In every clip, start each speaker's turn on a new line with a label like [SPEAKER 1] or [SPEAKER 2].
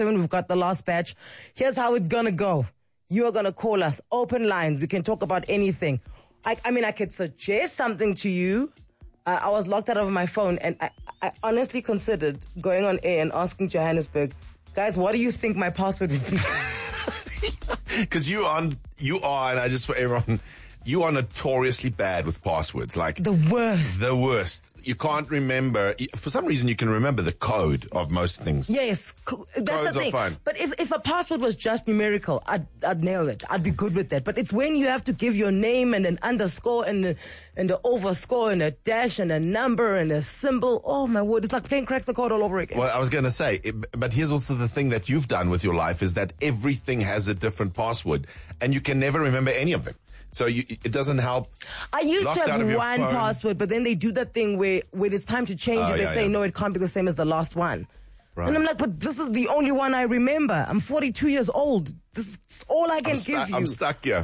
[SPEAKER 1] We've got the last batch. Here's how it's gonna go. You are gonna call us. Open lines. We can talk about anything. I could suggest something to you. I was locked out of my phone, and I honestly considered going on air and asking Johannesburg, guys, what do you think my password would be?
[SPEAKER 2] Because you are, and I just for everyone, you are notoriously bad with passwords. Like
[SPEAKER 1] The worst.
[SPEAKER 2] The worst. You can't remember. For some reason, you can remember the code of most things.
[SPEAKER 1] Yes, that's
[SPEAKER 2] Codes
[SPEAKER 1] the thing.
[SPEAKER 2] are fine.
[SPEAKER 1] But if a password was just numerical, I'd nail it. I'd be good with that. But it's when you have to give your name and an underscore and an overscore and a dash and a number and a symbol. Oh my word! It's like playing crack the code all over again.
[SPEAKER 2] Well, I was going to say, but here's also the thing that you've done with your life is that everything has a different password, and you can never remember any of them. So it doesn't help.
[SPEAKER 1] I used
[SPEAKER 2] Locked
[SPEAKER 1] to
[SPEAKER 2] out of
[SPEAKER 1] have
[SPEAKER 2] your
[SPEAKER 1] one
[SPEAKER 2] phone.
[SPEAKER 1] password, but then they do that thing where when it's time to change it, they say, no, it can't be the same as the last one.
[SPEAKER 2] Right.
[SPEAKER 1] And I'm like, but this is the only one I remember. I'm 42 years old. This is all I can give you.
[SPEAKER 2] I'm stuck here.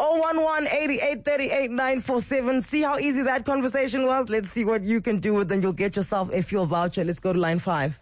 [SPEAKER 1] 011-8838-947. See how easy that conversation was? Let's see what you can do with it, and you'll get yourself a fuel voucher. Let's go to line 5.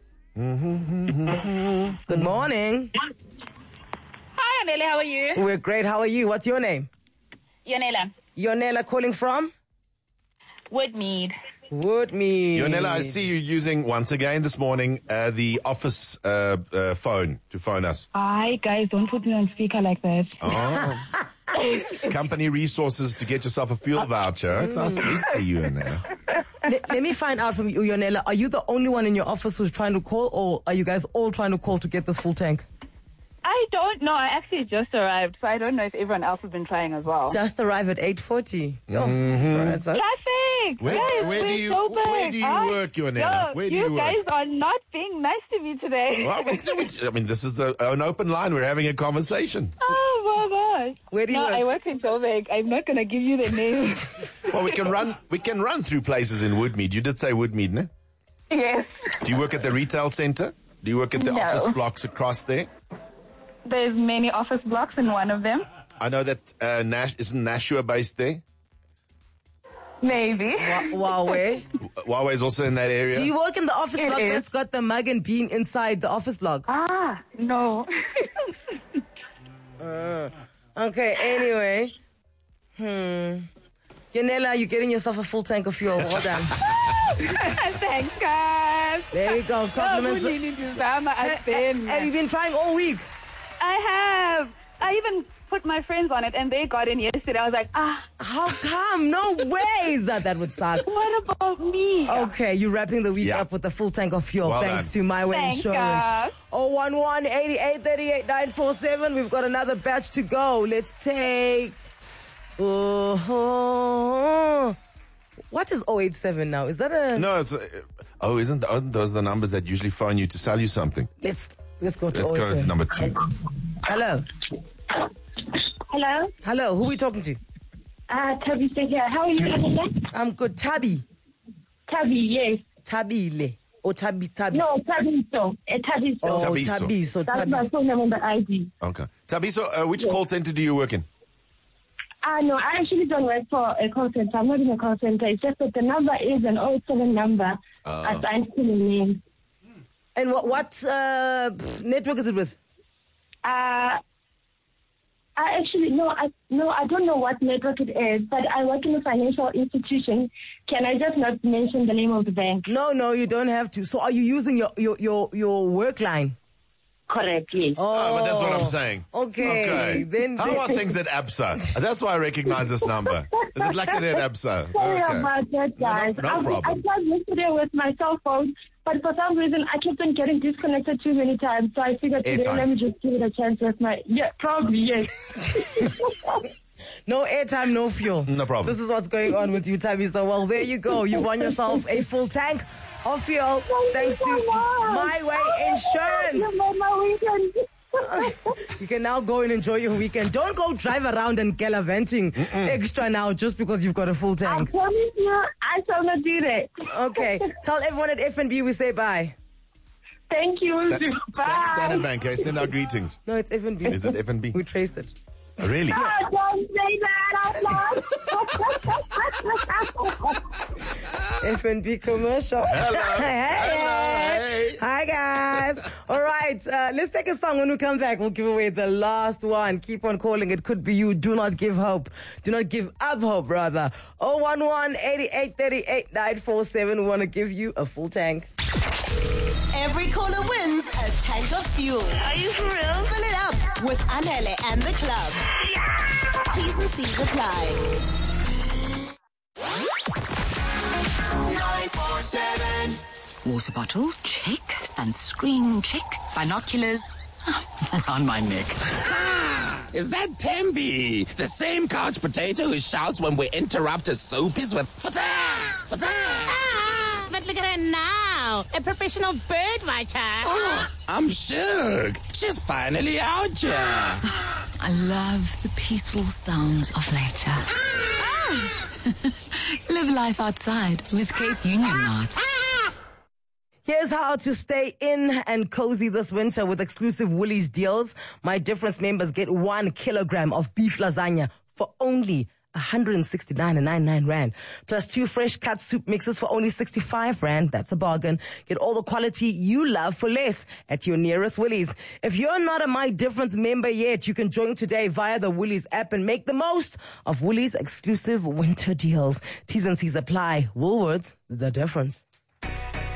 [SPEAKER 1] Good morning.
[SPEAKER 3] Hi, Amelia. How are you?
[SPEAKER 1] We're great. How are you? What's your name?
[SPEAKER 3] Yonela.
[SPEAKER 1] Yonela calling from?
[SPEAKER 3] Woodmead.
[SPEAKER 1] Woodmead.
[SPEAKER 2] Yonela, I see you using, once again this morning, the office phone to phone us.
[SPEAKER 3] Hi, guys. Don't put me on speaker like that.
[SPEAKER 2] Oh. Company resources to get yourself a fuel voucher. It's nice to see you in there.
[SPEAKER 1] Let me find out from you, Yonela. Are you the only one in your office who's trying to call, or are you guys all trying to call to get this full tank?
[SPEAKER 3] I don't know. I actually just arrived, so I don't know if everyone else has been trying as well.
[SPEAKER 1] Just arrived at 8:40.
[SPEAKER 2] Mm-hmm.
[SPEAKER 3] Traffic!
[SPEAKER 2] Where do you work, Yonela? Where do you work?
[SPEAKER 3] You guys are not being nice to me today.
[SPEAKER 2] Well, I mean, this is an open line. We're having a conversation.
[SPEAKER 3] Oh my gosh.
[SPEAKER 1] Where do you work?
[SPEAKER 3] I work in Joburg. I'm not going to give you the name.
[SPEAKER 2] Well, we can run through places in Woodmead. You did say Woodmead, no?
[SPEAKER 3] Yes.
[SPEAKER 2] Do you work at the retail centre? Do you work at the
[SPEAKER 3] No.
[SPEAKER 2] office blocks across there?
[SPEAKER 3] There's many office blocks in one of them.
[SPEAKER 2] I know that isn't Nashua based there?
[SPEAKER 3] Maybe.
[SPEAKER 1] Huawei.
[SPEAKER 2] Huawei is also in that area.
[SPEAKER 1] Do you work in the office
[SPEAKER 3] It
[SPEAKER 1] block
[SPEAKER 3] is.
[SPEAKER 1] that's got the mug and bean inside the office block?
[SPEAKER 3] No.
[SPEAKER 1] Okay, anyway. Yonela, you're getting yourself a full tank of fuel. Well done.
[SPEAKER 3] Thanks, guys.
[SPEAKER 1] There we go. Compliments. Have you been trying all week?
[SPEAKER 3] I have. I even put my friends on it, and they got in yesterday. I was like,
[SPEAKER 1] How come? No ways that would suck.
[SPEAKER 3] what about me?
[SPEAKER 1] Okay, you're wrapping the week
[SPEAKER 2] Yeah.
[SPEAKER 1] up with a full tank of fuel.
[SPEAKER 2] Well
[SPEAKER 1] thanks
[SPEAKER 2] done.
[SPEAKER 1] to My Way
[SPEAKER 3] Thanks,
[SPEAKER 1] Insurance.
[SPEAKER 3] guys.
[SPEAKER 1] 011-8838-947. We've got another batch to go. Let's take... what is 087 now? Is that a...
[SPEAKER 2] No, it's aren't those the numbers that usually phone you to sell you something?
[SPEAKER 1] Let's go to
[SPEAKER 2] Let's go
[SPEAKER 1] 087.
[SPEAKER 2] to number 2.
[SPEAKER 1] Hello.
[SPEAKER 4] Hello?
[SPEAKER 1] Hello, who are we talking to?
[SPEAKER 4] Tabisa here. How are you doing?
[SPEAKER 1] I'm good. Tabi.
[SPEAKER 4] Tabi, yes.
[SPEAKER 1] Tabile. Or Tabi.
[SPEAKER 4] No, Tabiso. Tabiso.
[SPEAKER 1] Oh,
[SPEAKER 2] Tabiso.
[SPEAKER 1] Tabiso.
[SPEAKER 4] That's my phone number on the ID.
[SPEAKER 2] Okay. Tabiso, which call center do you work in?
[SPEAKER 4] No, I actually don't work for a call center. I'm not in a call center. It's just that the number is an 07 number assigned to the name.
[SPEAKER 1] And what network is it with?
[SPEAKER 4] I don't know what network it is, but I work in a financial institution. Can I just not mention the name of the bank?
[SPEAKER 1] No, you don't have to. So are you using your work line?
[SPEAKER 4] Correct, yes.
[SPEAKER 2] Oh, but that's what I'm saying.
[SPEAKER 1] Okay. Then
[SPEAKER 2] How are things at ABSA? That's why I recognize this number. Is it like that at ABSA?
[SPEAKER 4] Sorry
[SPEAKER 2] Okay.
[SPEAKER 4] about that, guys.
[SPEAKER 2] No problem.
[SPEAKER 4] I tried yesterday with my cell phone, but for some reason I kept on getting disconnected too many times. So I figured today,
[SPEAKER 2] Airtime.
[SPEAKER 4] let me just give it a chance with my... Yeah, probably, yes.
[SPEAKER 1] no airtime, no fuel.
[SPEAKER 2] No problem.
[SPEAKER 1] This is what's going on with you, Tabi. So, well, there you go. You won yourself a full tank of fuel thanks to My Way Insurance.
[SPEAKER 4] You made my weekend.
[SPEAKER 1] You can now go and enjoy your weekend. Don't go drive around and gallivanting extra now just because you've got a full
[SPEAKER 4] I
[SPEAKER 1] tank.
[SPEAKER 4] promise you, I shall not do that.
[SPEAKER 1] Okay. Tell everyone at FNB we say bye.
[SPEAKER 4] Thank you. Bye.
[SPEAKER 2] Standard Bank, send our greetings.
[SPEAKER 1] No, it's FNB.
[SPEAKER 2] Is it FNB?
[SPEAKER 1] We traced it.
[SPEAKER 2] Really?
[SPEAKER 4] Don't say that.
[SPEAKER 1] FNB commercial.
[SPEAKER 2] Hello.
[SPEAKER 1] Hey. Hi, guys. All right. Let's take a song. When we come back, we'll give away the last one. Keep on calling. It could be you. Do not give hope. Do not give up hope, rather. 011-8838-947. We want to give you a full tank.
[SPEAKER 5] Every caller wins a tank of fuel.
[SPEAKER 3] Are you for real?
[SPEAKER 5] Fill it up with Anele and the club. T's and C's apply.
[SPEAKER 6] 947. Water bottle, check. Sunscreen, check. Binoculars, around my neck.
[SPEAKER 7] Is that Tembi? The same couch potato who shouts when we interrupt his soapies with fata, fata.
[SPEAKER 8] But look at her now, a professional bird watcher.
[SPEAKER 7] Oh, I'm shook. She's finally out here.
[SPEAKER 6] I love the peaceful sounds of nature. Live life outside with Cape Union Mart.
[SPEAKER 1] Here's how to stay in and cozy this winter with exclusive Woolies deals. My Difference members get 1 kilogram of beef lasagna for only 169.99 rand. Plus 2 fresh cut soup mixes for only 65 rand. That's a bargain. Get all the quality you love for less at your nearest Woolies. If you're not a My Difference member yet, you can join today via the Woolies app and make the most of Woolies exclusive winter deals. T's and C's apply. Woolworths, the difference.